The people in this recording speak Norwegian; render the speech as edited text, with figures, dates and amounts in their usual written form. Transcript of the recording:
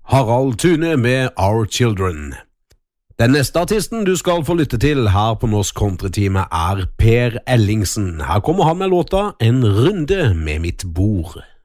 Harald Thune med Our Children. Den neste artisten du skal få lytte til her på Norsk Countrytime Per Ellingsen. Her kommer han med låta En runde med mitt bord.